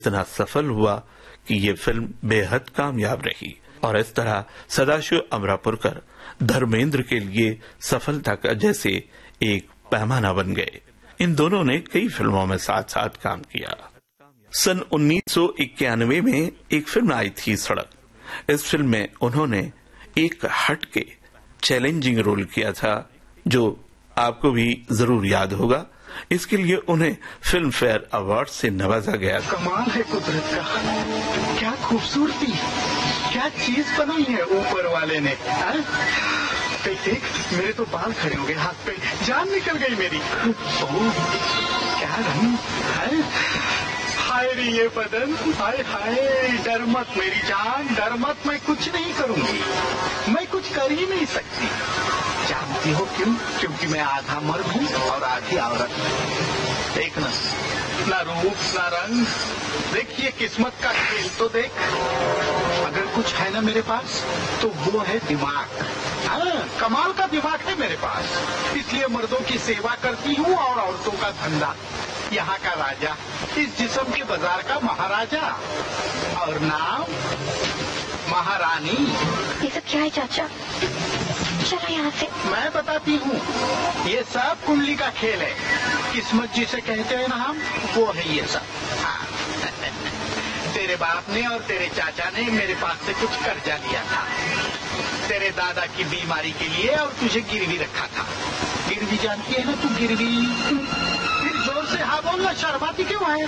इतना सफल हुआ कि ये फिल्म बेहद कामयाब रही और इस तरह सदाशिव अमरापुरकर धर्मेंद्र के लिए सफलता का जैसे एक पैमाना बन गए। इन दोनों ने कई फिल्मों में साथ साथ काम किया। सन 1991 में एक फिल्म आई थी सड़क। इस फिल्म में उन्होंने एक हटके चैलेंजिंग रोल किया था जो आपको भी जरूर याद होगा। इसके लिए उन्हें फिल्म फेयर अवार्ड से नवाजा गया। कमाल है कुदरत का, क्या खूबसूरती, क्या चीज बनाई है ऊपर वाले ने। देख देख, मेरे तो बाल खड़े हो गए, हाथ पे जान निकल गई मेरी। ओह, क्या रंग है, हाय रे ये बदन, हाय हाय। डर मत मेरी जान, डर मत, मैं कुछ नहीं करूंगी, मैं कुछ कर ही नहीं सकती। जानती हो क्यों? क्योंकि मैं आधा मर्द हूँ और आधी औरत। देख ना रूप ना रंग, देखिए किस्मत का खेल तो देख। अगर कुछ है ना मेरे पास तो वो है दिमाग। कमाल का दिमाग है मेरे पास, इसलिए मर्दों की सेवा करती हूँ और औरतों का धंधा। यहाँ का राजा, इस जिस्म के बाजार का महाराजा, और नाम महारानी। ये सब क्या है चाचा? चलो यहाँ से। मैं बताती हूँ, ये सब कुंडली का खेल है। किस्मत जिसे कहते हैं ना हम, वो है ये सब। हाँ। तेरे बाप ने और तेरे चाचा ने मेरे पास से कुछ कर्जा लिया था तेरे दादा की बीमारी के लिए, और तुझे गिरवी रखा था। गिरवी जानती है ना तू? गिरवी। फिर जोर से हाँ बोलना, शर्माती क्यों है?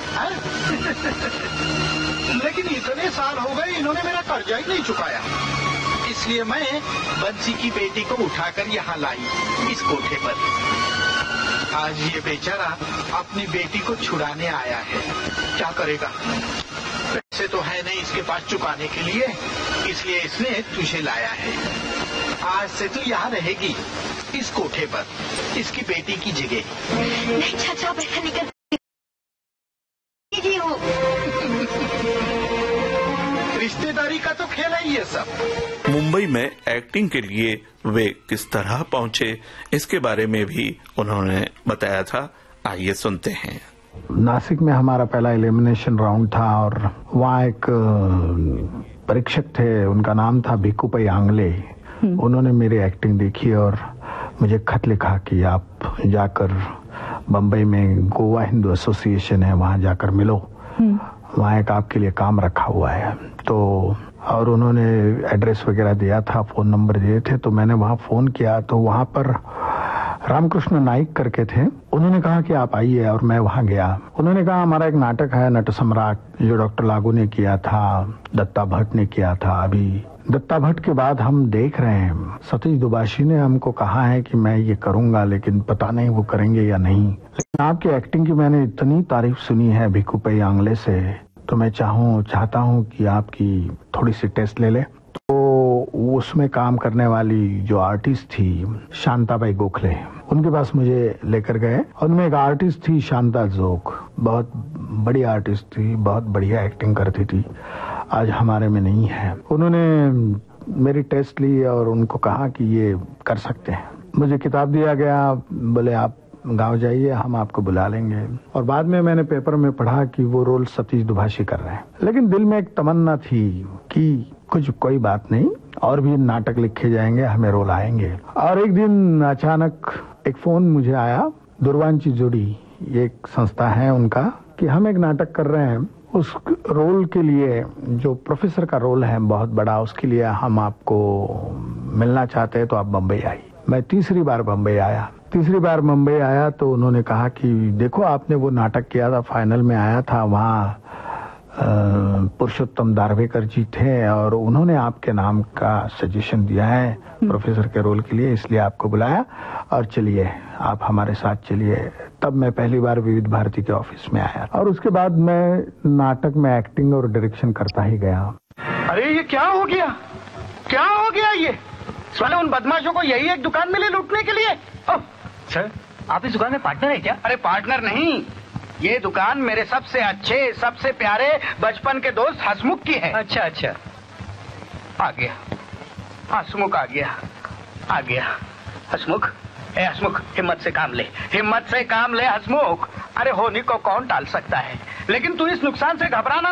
लेकिन इतने साल हो गए, इन्होंने मेरा कर्जा ही नहीं चुकाया। इसलिए मैं बंसी की बेटी को उठाकर यहाँ लाई, इस कोठे पर। आज ये बेचारा अपनी बेटी को छुड़ाने आया है। क्या करेगा? पैसे तो है नहीं इसके पास चुकाने के लिए, इसलिए इसने तुझे लाया है। आज से तू यहाँ रहेगी, इस कोठे पर, इसकी बेटी की जगह। नहीं चाचा, आप ऐसा नहीं कर। रिश्तेदारी का तो खेल है ये सब। मुंबई में एक्टिंग के लिए वे किस तरह पहुंचे, इसके बारे में भी उन्होंने बताया था। आइए सुनते हैं। नासिक में हमारा पहला एलिमिनेशन राउंड था और वहाँ एक परीक्षक थे, उनका नाम था भिक्कूपई आंगले। उन्होंने मेरी एक्टिंग देखी और मुझे खत लिखा कि आप जाकर बम्बई में गोवा हिंदू एसोसिएशन है, वहाँ जाकर मिलो, वहाँ एक आपके लिए काम रखा हुआ है। तो और उन्होंने एड्रेस वगैरह दिया था, फोन नंबर दिए थे। तो मैंने वहाँ फोन किया तो वहाँ पर रामकृष्ण नाइक करके थे। उन्होंने कहा कि आप आइए, और मैं वहाँ गया। उन्होंने कहा हमारा एक नाटक है नट सम्राट, जो डॉक्टर लागू ने किया था, दत्ता भट्ट ने किया था। अभी दत्ता भट्ट के बाद हम देख रहे हैं, सतीश दुबाशी ने हमको कहा है कि मैं ये करूंगा, लेकिन पता नहीं वो करेंगे या नहीं। लेकिन आपकी एक्टिंग की मैंने इतनी तारीफ सुनी है भिक्कूपई आंगले से, तो मैं चाहता हूँ कि आपकी थोड़ी सी टेस्ट ले ले। तो उसमें काम करने वाली जो आर्टिस्ट थी शांताबाई गोखले, उनके पास मुझे लेकर गए। उनमें एक आर्टिस्ट थी शांता जोग, बहुत बड़ी आर्टिस्ट थी, बहुत बढ़िया एक्टिंग करती थी, आज हमारे में नहीं है। उन्होंने मेरी टेस्ट ली और उनको कहा कि ये कर सकते हैं। मुझे किताब दिया गया, बोले आप गांव जाइए, हम आपको बुला लेंगे। और बाद में मैंने पेपर में पढ़ा कि वो रोल सतीश दुभाषी कर रहे हैं। लेकिन दिल में एक तमन्ना थी कि कोई बात नहीं, और भी नाटक लिखे जाएंगे, हमें रोल आएंगे। और एक दिन अचानक एक फोन मुझे आया, दुर्वांची जोड़ी एक संस्था है उनका, कि हम एक नाटक कर रहे हैं, उस रोल के लिए जो प्रोफेसर का रोल है बहुत बड़ा, उसके लिए हम आपको मिलना चाहते हैं, तो आप बम्बई आइए। मैं तीसरी बार बम्बई आया तो उन्होंने कहा कि देखो आपने वो नाटक किया था, फाइनल में आया था, वहाँ पुरुषोत्तम दार्वेकर जी थे और उन्होंने आपके नाम का सजेशन दिया है प्रोफेसर के रोल के लिए, इसलिए आपको बुलाया, और चलिए आप हमारे साथ चलिए। तब मैं पहली बार विविध भारती के ऑफिस में आया और उसके बाद मैं नाटक में एक्टिंग और डायरेक्शन करता ही गया। अरे ये क्या हो गया, क्या हो गया? ये साले उन बदमाशों को यही एक दुकान मिली लूटने के लिए। सर, आप इस दुकान में पार्टनर है क्या? अरे पार्टनर नहीं, ये दुकान मेरे सबसे अच्छे, सबसे प्यारे बचपन के दोस्त हसमुख की है। अच्छा, आ गया हसमुख, आ गया हसमुख। ए हसमुख, हिम्मत से काम ले, हिम्मत से काम ले हसमुख। अरे होनी को कौन टाल सकता है, लेकिन तू इस नुकसान से घबराना